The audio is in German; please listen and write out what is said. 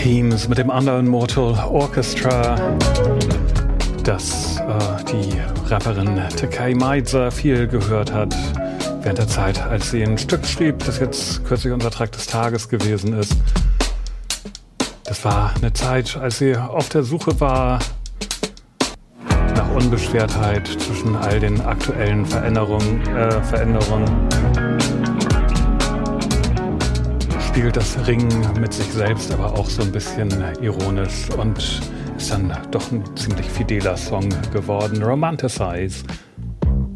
Teams mit dem Unknown Mortal Orchestra, das die Rapperin Tekay Meiza viel gehört hat während der Zeit, als sie ein Stück schrieb, das jetzt kürzlich unser Track des Tages gewesen ist. Das war eine Zeit, als sie auf der Suche war nach Unbeschwertheit zwischen all den aktuellen Veränderungen. Spiegelt das Ringen mit sich selbst aber auch so ein bisschen ironisch und ist dann doch ein ziemlich fideler Song geworden. Romanticize.